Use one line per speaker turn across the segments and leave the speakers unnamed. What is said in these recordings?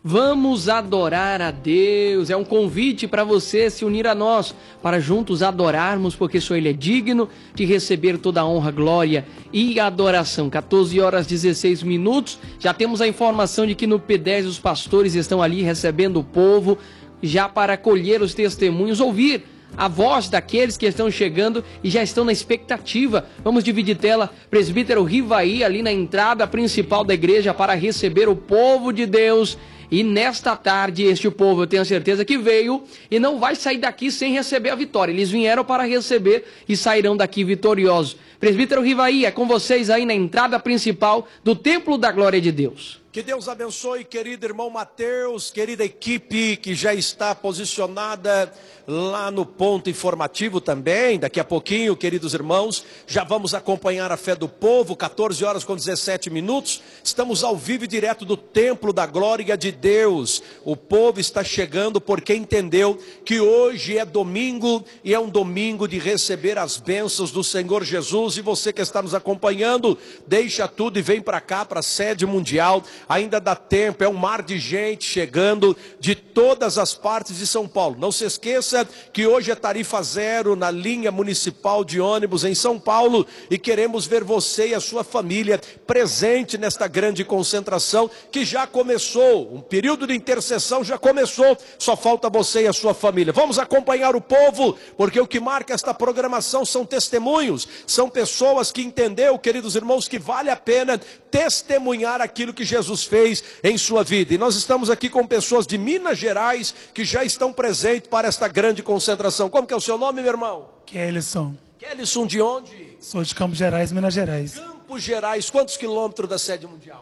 Vamos adorar a Deus. É um convite para você se unir a nós, para juntos adorarmos, porque só Ele é digno de receber toda a honra, glória e adoração. 14 horas 16 minutos. Já temos a informação de que no P10 os pastores estão ali recebendo o povo, já para acolher os testemunhos, ouvir a voz daqueles que estão chegando e já estão na expectativa. Vamos dividir tela. Presbítero Rivaí ali na entrada principal da igreja para receber o povo de Deus. E nesta tarde este povo, eu tenho certeza que veio e não vai sair daqui sem receber a vitória. Eles vieram para receber e sairão daqui vitoriosos. Presbítero Rivaí, é com vocês aí na entrada principal do Templo da Glória de Deus.
Que Deus abençoe, querido irmão Mateus, querida equipe que já está posicionada lá no ponto informativo também. Daqui a pouquinho, queridos irmãos, já vamos acompanhar a fé do povo, 14 horas com 17 minutos. Estamos ao vivo e direto do Templo da Glória de Deus. O povo está chegando porque entendeu que hoje é domingo e é um domingo de receber as bênçãos do Senhor Jesus. E você que está nos acompanhando, deixa tudo e vem para cá, para a sede mundial. Ainda dá tempo, é um mar de gente chegando de todas as partes de São Paulo. Não se esqueça que hoje é tarifa zero na linha municipal de ônibus em São Paulo e queremos ver você e a sua família presente nesta grande concentração que já começou. Um período de intercessão já começou, só falta você e a sua família. Vamos acompanhar o povo, porque o que marca esta programação são testemunhos, são pessoas que entenderam, queridos irmãos, que vale a pena testemunhar aquilo que Jesus fez em sua vida. E nós estamos aqui com pessoas de Minas Gerais que já estão presentes para esta grande concentração. Como que é o seu nome, meu irmão?
Kellyson.
Kellyson, de onde?
Sou de Campos Gerais, Minas Gerais.
Campos Gerais, quantos quilômetros da sede mundial?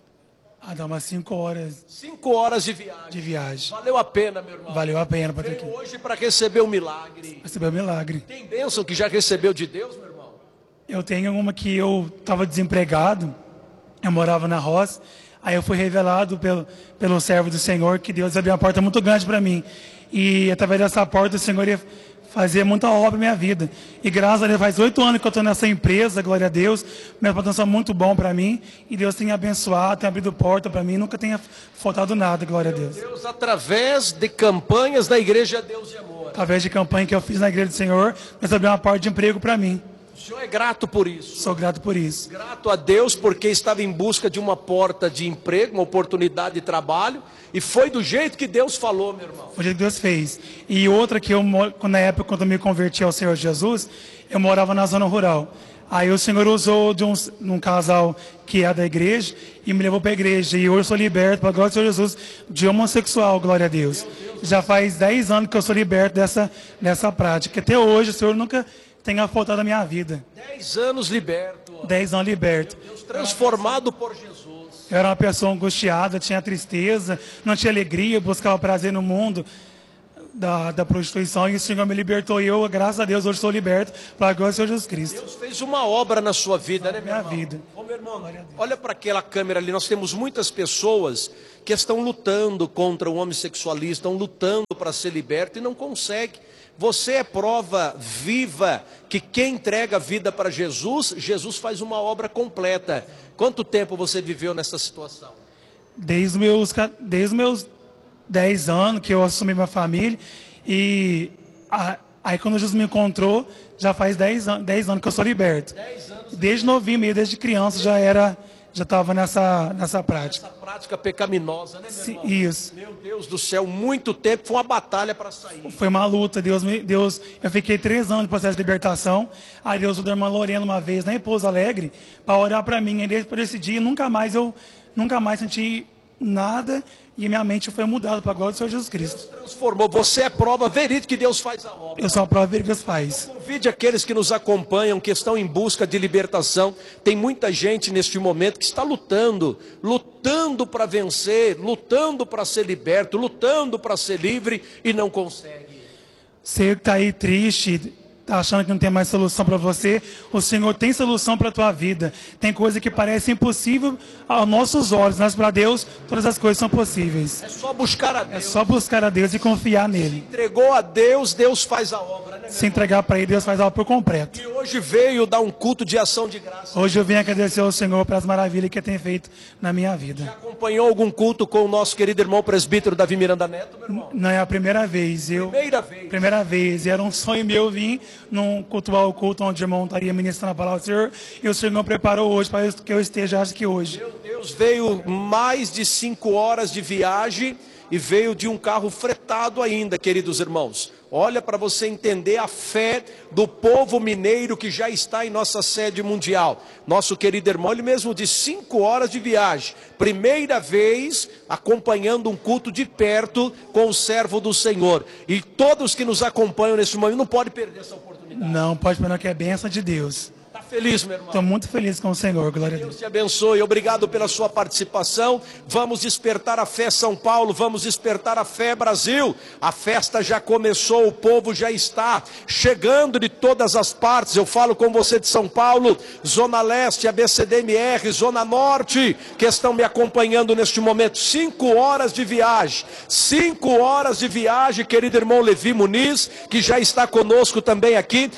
Dá umas 5 horas.
5 horas de viagem. Valeu a pena, meu irmão.
Valeu a pena para ter aqui.
Hoje para receber o milagre.
Receber o milagre.
Tem bênção que já recebeu de Deus, meu irmão?
Eu tenho uma que eu estava desempregado, eu morava na roça, aí eu fui revelado pelo servo do Senhor que Deus abriu uma porta muito grande para mim. E através dessa porta o Senhor ia fazer muita obra na minha vida. E graças a Deus, faz 8 anos que eu estou nessa empresa, glória a Deus. Minha patrão é muito bom para mim. E Deus tem abençoado, tem abrido porta para mim. Nunca tenha faltado nada, glória a Deus.
Deus, através de campanhas da Igreja Deus e Amor.
Através de campanha que eu fiz na Igreja do Senhor, Deus abriu uma porta de emprego para mim.
O senhor é grato por isso?
Sou grato por isso.
Grato a Deus porque estava em busca de uma porta de emprego, uma oportunidade de trabalho. E foi do jeito que Deus falou, meu irmão.
Foi do jeito que Deus fez. E outra que na época, quando eu me converti ao Senhor Jesus, eu morava na zona rural. Aí o Senhor usou de um casal que é da igreja e me levou para a igreja. E hoje eu sou liberto, para a glória do Senhor Jesus, de homossexual, glória a Deus. Já faz 10 anos que eu sou liberto dessa prática. Até hoje o Senhor nunca tenha faltado na minha vida.
10 anos liberto.
10 anos liberto.
Deus, transformado por Jesus.
Eu era uma pessoa angustiada, tinha tristeza, não tinha alegria, buscava prazer no mundo da prostituição, e o Senhor me libertou. E eu, graças a Deus, hoje estou liberto para a glória do Senhor Jesus Cristo.
Deus fez uma obra na sua vida, né, meu irmão?
Minha vida.
Ô, meu irmão, olha para aquela câmera ali. Nós temos muitas pessoas que estão lutando contra o homossexualismo, estão lutando para ser liberto e não conseguem. Você é prova viva que quem entrega a vida para Jesus, Jesus faz uma obra completa. Quanto tempo você viveu nessa situação?
Desde os meus 10 anos que eu assumi minha família. E aí quando Jesus me encontrou, já faz 10 anos que eu sou liberto.
10 anos.
Desde novinho mesmo, desde criança já estava nessa prática.
Essa prática pecaminosa, né, meu irmão?
Isso.
Meu Deus do céu, muito tempo, foi uma batalha para sair.
Foi uma luta, eu fiquei 3 anos no processo de libertação. Aí Deus usou a irmã Lorena uma vez, em Pouso Alegre, para orar para mim. E desde esse dia, nunca mais senti nada e minha mente foi mudada para a glória do Senhor Jesus Cristo.
Deus transformou. Você é prova verídica que Deus faz a obra.
Eu sou a prova verídica que Deus faz.
Convide aqueles que nos acompanham, que estão em busca de libertação. Tem muita gente neste momento que está lutando para vencer, lutando para ser liberto, lutando para ser livre e não consegue.
Você que está aí triste, está achando que não tem mais solução para você, o Senhor tem solução para a tua vida. Tem coisa que parece impossível aos nossos olhos, mas para Deus todas as coisas são possíveis.
É só buscar a Deus.
É só buscar a Deus e confiar nele.
Entregou a Deus, Deus faz a obra, né?
Se entregar para ele, Deus faz algo por completo.
E hoje veio dar um culto de ação de graça.
Hoje eu vim agradecer ao Senhor pelas maravilhas que ele tem feito na minha vida.
Já acompanhou algum culto com o nosso querido irmão presbítero Davi Miranda Neto, meu irmão?
Não é a primeira vez. Primeira vez. Era um sonho meu vir num cultuar o culto onde o irmão estaria ministrando a palavra do Senhor. E o Senhor preparou hoje para que eu esteja aqui hoje.
Meu Deus, veio mais de 5 horas de viagem e veio de um carro fretado ainda, queridos irmãos. Olha para você entender a fé do povo mineiro que já está em nossa sede mundial. Nosso querido irmão, ele mesmo de 5 horas de viagem. Primeira vez acompanhando um culto de perto com o servo do Senhor. E todos que nos acompanham nesse momento não podem perder essa oportunidade.
Não, pode perder, que é bênção de Deus.
Feliz, meu irmão.
Estou muito feliz com o Senhor, glória a Deus.
Deus te abençoe, obrigado pela sua participação. Vamos despertar a fé São Paulo, vamos despertar a fé Brasil. A festa já começou, o povo já está chegando de todas as partes. Eu falo com você de São Paulo, Zona Leste, ABCDMR, Zona Norte, que estão me acompanhando neste momento. 5 horas de viagem, 5 horas de viagem, querido irmão Levi Muniz, que já está conosco também aqui.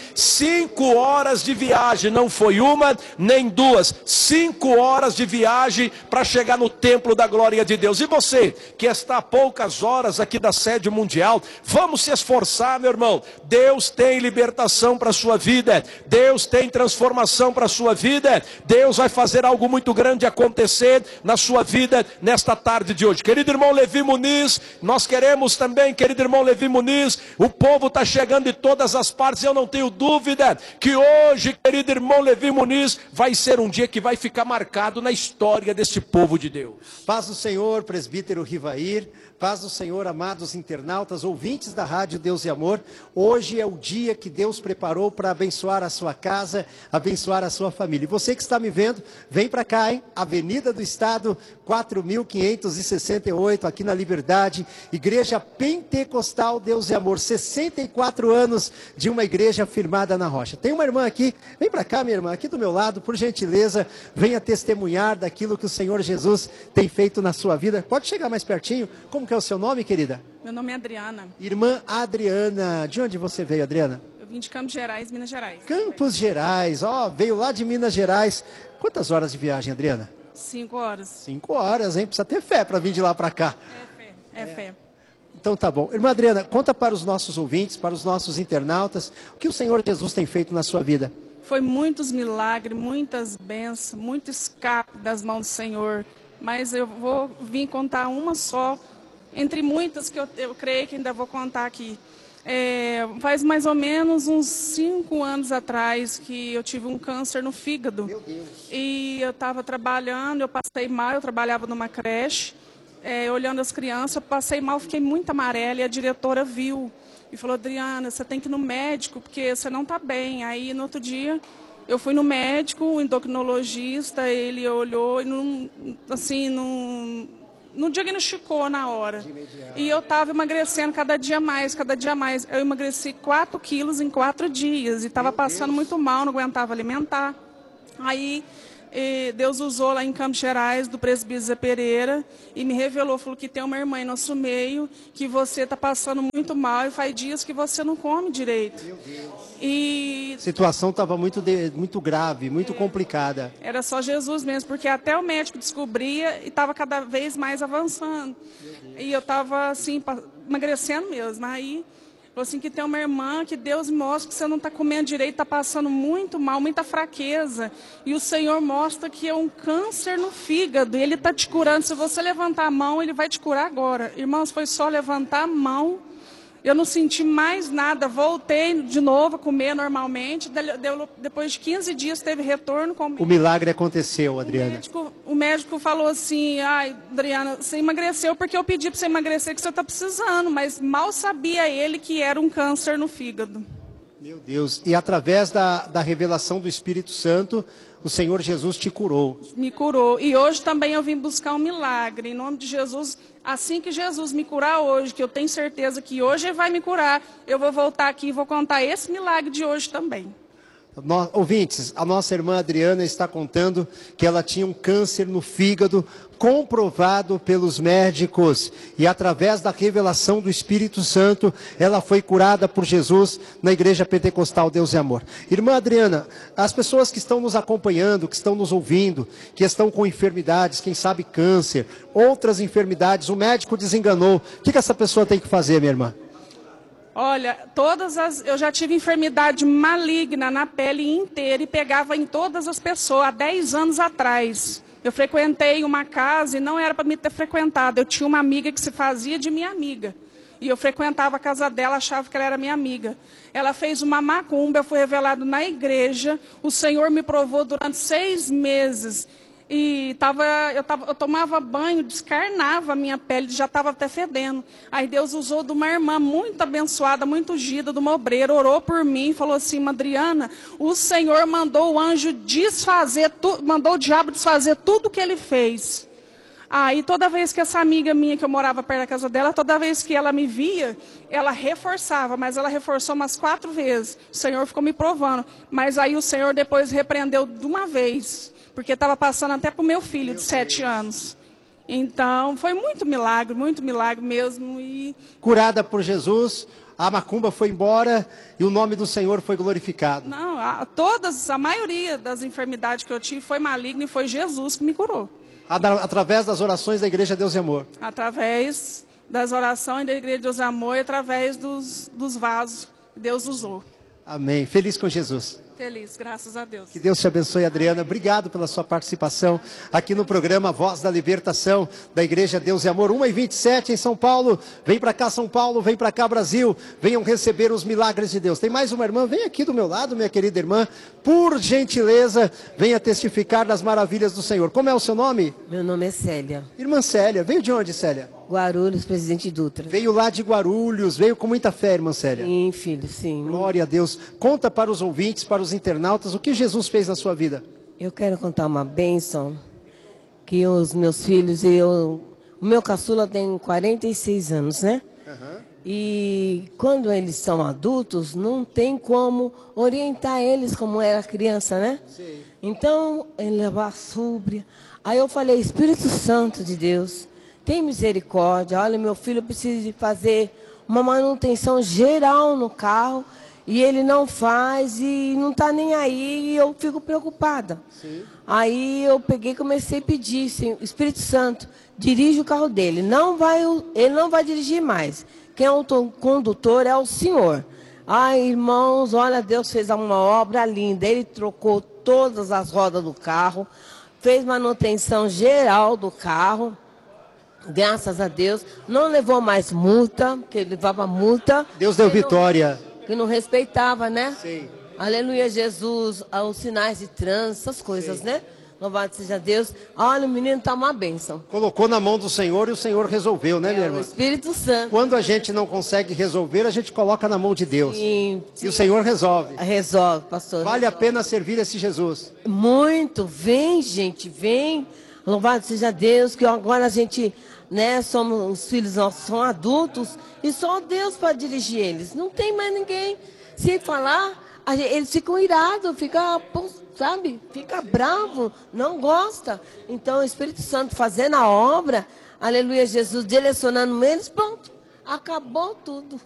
5 horas de viagem, não foi uma nem duas, 5 horas de viagem para chegar no templo da glória de Deus. E você que está a poucas horas aqui da sede mundial, vamos se esforçar, meu irmão. Deus tem libertação para a sua vida, Deus tem transformação para a sua vida, Deus vai fazer algo muito grande acontecer na sua vida nesta tarde de hoje. Querido irmão Levi Muniz, nós queremos também, querido irmão Levi Muniz, o povo está chegando de todas as partes. Eu não tenho dúvida que hoje, querido irmão Levi Muniz, vai ser um dia que vai ficar marcado na história deste povo de Deus.
Paz do Senhor, presbítero Rivair, paz do Senhor, amados internautas, ouvintes da Rádio Deus e Amor. Hoje é o dia que Deus preparou para abençoar a sua casa, abençoar a sua família. E você que está me vendo, vem para cá, hein? Avenida do Estado, 4.568, aqui na Liberdade, Igreja Pentecostal Deus e Amor, 64 anos de uma igreja firmada na rocha. Tem uma irmã aqui, vem para cá, minha irmã, aqui do meu lado, por gentileza, venha testemunhar daquilo que o Senhor Jesus tem feito na sua vida. Pode chegar mais pertinho? Como que é o seu nome, querida?
Meu nome é Adriana.
Irmã Adriana, de onde você veio, Adriana?
Eu vim de Campos Gerais, Minas Gerais.
Campos Gerais, veio lá de Minas Gerais. Quantas horas de viagem, Adriana?
5 horas.
5 horas, hein? Precisa ter fé para vir de lá para cá.
É fé.
Então tá bom. Irmã Adriana, conta para os nossos ouvintes, para os nossos internautas, o que o Senhor Jesus tem feito na sua vida.
Foi muitos milagres, muitas bênçãos, muito escape das mãos do Senhor. Mas eu vou vir contar uma só, entre muitas que eu creio que ainda vou contar aqui. Faz mais ou menos uns 5 anos atrás que eu tive um câncer no fígado.
Meu Deus.
E eu estava trabalhando, eu passei mal, eu trabalhava numa creche, olhando as crianças, eu passei mal, fiquei muito amarela e a diretora viu. E falou, Adriana, você tem que ir no médico, porque você não está bem. Aí, no outro dia, eu fui no médico, o endocrinologista, ele olhou e não diagnosticou na hora. E eu estava emagrecendo cada dia mais. Eu emagreci 4 quilos em 4 dias e estava passando muito mal, não aguentava alimentar. Aí Deus usou lá em Campos Gerais, do presbítero Zé Pereira, e me revelou, falou que tem uma irmã em nosso meio, que você está passando muito mal e faz dias que você não come direito.
Meu Deus.
E
A situação estava muito grave, muito complicada.
era só Jesus mesmo, porque até o médico descobria e estava cada vez mais avançando. E eu estava assim, emagrecendo mesmo. Aí falou assim que tem uma irmã que Deus mostra que você não está comendo direito, está passando muito mal, muita fraqueza. E o Senhor mostra que é um câncer no fígado e Ele está te curando. Se você levantar a mão, Ele vai te curar agora. Irmãos, foi só levantar a mão. Eu não senti mais nada, voltei de novo a comer normalmente. Depois de 15 dias teve retorno.
O milagre aconteceu, Adriana.
O médico falou assim, ai, Adriana, você emagreceu porque eu pedi para você emagrecer que você está precisando, mas mal sabia ele que era um câncer no fígado.
Meu Deus, e através da revelação do Espírito Santo, o Senhor Jesus te curou.
Me curou. E hoje também eu vim buscar um milagre. Em nome de Jesus, assim que Jesus me curar hoje, que eu tenho certeza que hoje Ele vai me curar, eu vou voltar aqui e vou contar esse milagre de hoje também.
Ouvintes, a nossa irmã Adriana está contando que ela tinha um câncer no fígado, comprovado pelos médicos, e através da revelação do Espírito Santo, ela foi curada por Jesus na Igreja Pentecostal Deus e Amor. Irmã Adriana, as pessoas que estão nos acompanhando, que estão nos ouvindo, que estão com enfermidades, quem sabe câncer, outras enfermidades, o médico desenganou, o que essa pessoa tem que fazer, minha irmã?
Olha, eu já tive enfermidade maligna na pele inteira e pegava em todas as pessoas, há 10 anos atrás. Eu frequentei uma casa e não era para me ter frequentado. Eu tinha uma amiga que se fazia de minha amiga. E eu frequentava a casa dela, achava que ela era minha amiga. Ela fez uma macumba, eu fui revelado na igreja. O Senhor me provou durante 6 meses. E eu tomava banho, descarnava a minha pele, já estava até fedendo. Aí Deus usou de uma irmã muito abençoada, muito ungida, de uma obreira, orou por mim e falou assim: Adriana, o Senhor mandou o anjo mandou o diabo desfazer tudo o que ele fez. Aí toda vez que essa amiga minha, que eu morava perto da casa dela, toda vez que ela me via, ela reforçava, mas ela reforçou umas 4 vezes. O Senhor ficou me provando. Mas aí o Senhor depois repreendeu de uma vez. Porque estava passando até para o meu filho de 7 anos. Então, foi muito milagre mesmo. E...
curada por Jesus, a macumba foi embora e o nome do Senhor foi glorificado.
Não, a maioria das enfermidades que eu tive foi maligna e foi Jesus que me curou.
Através das orações da Igreja Deus e Amor.
Através das orações da Igreja Deus e Amor e através dos vasos que Deus usou.
Amém. Feliz com Jesus.
Feliz, graças a Deus.
Que Deus te abençoe, Adriana. Obrigado pela sua participação aqui no programa Voz da Libertação da Igreja Deus e Amor. 1h27 em São Paulo. Vem para cá, São Paulo. Vem para cá, Brasil. Venham receber os milagres de Deus. Tem mais uma irmã. Vem aqui do meu lado, minha querida irmã. Por gentileza, venha testificar das maravilhas do Senhor. Como é o seu nome?
Meu nome é Célia.
Irmã Célia. Veio de onde, Célia?
Guarulhos, Presidente Dutra.
Veio lá de Guarulhos. Veio com muita fé, irmã Célia.
Sim, filho, sim.
Glória a Deus. Conta para os ouvintes, para os internautas, o que Jesus fez na sua vida.
Eu quero contar uma bênção que os meus filhos o meu caçula tem 46 anos, né? Uhum. E quando eles são adultos, não tem como orientar eles como era criança, né? Sim. Então, ele levou a súbria. Aí eu falei: Espírito Santo de Deus, tem misericórdia. Olha, meu filho precisa de fazer uma manutenção geral no carro. E ele não faz e não está nem aí, e eu fico preocupada. Sim. Aí eu peguei e comecei a pedir, assim, Espírito Santo, dirige o carro dele. Ele não vai dirigir mais. Quem é o condutor é o Senhor. Ai, irmãos, olha, Deus fez uma obra linda. Ele trocou todas as rodas do carro, fez manutenção geral do carro. Graças a Deus. Não levou mais multa, porque ele levava multa.
Deus deu vitória.
Que não respeitava, né?
Sim.
Aleluia, Jesus, os sinais de trânsito, essas coisas, sim, né? Louvado seja Deus. Olha, o menino está uma bênção.
Colocou na mão do Senhor e o Senhor resolveu, né, minha irmã?
O Espírito Santo.
Quando a gente não consegue resolver, a gente coloca na mão de Deus.
Sim, sim.
E o Senhor resolve.
Resolve, pastor.
Vale a pena servir esse Jesus.
Muito. Vem, gente, vem. Louvado seja Deus, que agora a gente, né, os filhos nossos são adultos e só Deus para dirigir eles. Não tem mais ninguém. Se falar, eles ficam irados, fica bravo, não gosta. Então o Espírito Santo fazendo a obra, aleluia, Jesus direcionando eles, pronto, acabou tudo.